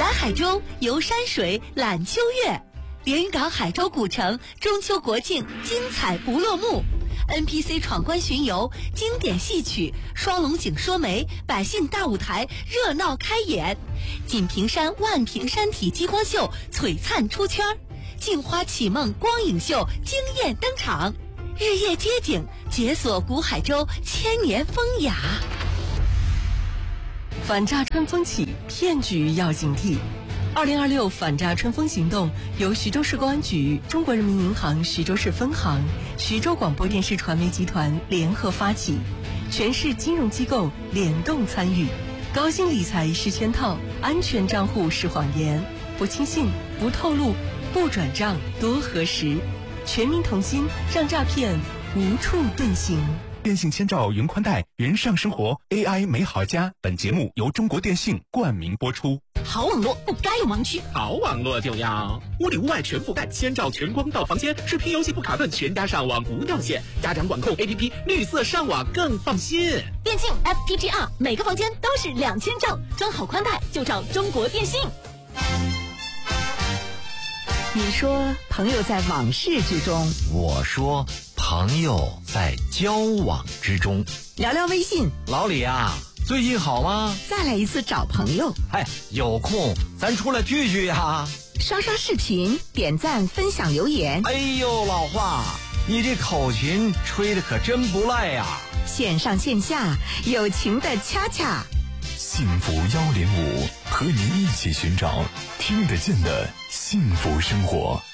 来海州游山水览秋月，连云港海州古城中秋国庆精彩不落幕。NPC 闯关巡游，经典戏曲，双龙井说媒，百姓大舞台热闹开演。锦屏山万屏山体激光秀璀璨出圈，镜花启梦光影秀惊艳登场。日夜街景，解锁古海州千年风雅。反诈春风起，骗局要警惕。2026反诈春风行动由徐州市公安局、中国人民银行徐州市分行、徐州广播电视传媒集团联合发起，全市金融机构联动参与。高薪理财是圈套，安全账户是谎言，不轻信，不透露，不转账，多核实。全民同心，让诈骗无处遁形。 电信千兆云宽带，云上生活 AI 美好家。本节目由中国电信冠名播出。 好网络不该有盲区， 好网络就要屋里屋外全覆盖，千兆全光到房间，视频游戏不卡顿，全家上网不掉线，家长管控 APP 绿色上网更放心。 电信 FTTR 每个房间都是2000兆，装好宽带就找中国电信。 你说朋友在往事之中， 我说朋友在交往之中。 聊聊微信， 老李啊，最近好吗？ 再来一次找朋友。 有空咱出来聚聚呀。 刷刷视频，点赞分享留言。 哎呦，老华，你这口琴吹得可真不赖呀。 线上线下友情的恰恰。 幸福105和您一起寻找听得见的幸福生活。